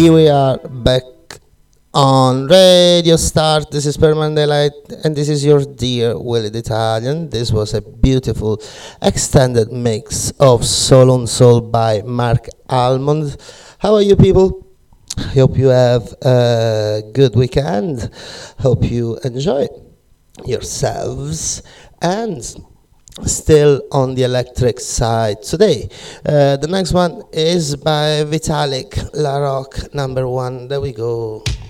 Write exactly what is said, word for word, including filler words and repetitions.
Here we are back on Radio Start. This is Permanent Daylight, and this is your dear Willie the Italian. This was a beautiful extended mix of Soul on Soul by Mark Almond. How are you, people? Hope you have a good weekend. Hope you enjoy yourselves. And still on the electric side today. Uh, the next one is by Vitalik La Rock, number one. There we go.